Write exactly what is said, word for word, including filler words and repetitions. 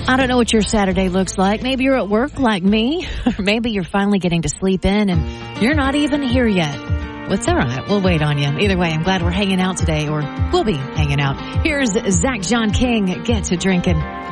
I don't know what your Saturday looks like. Maybe you're at work like me. Or maybe you're finally getting to sleep in and you're not even here yet. Well, it's all right. We'll wait on you. Either way, I'm glad we're hanging out today, or we'll be hanging out. Here's Zach John King. Get to drinking.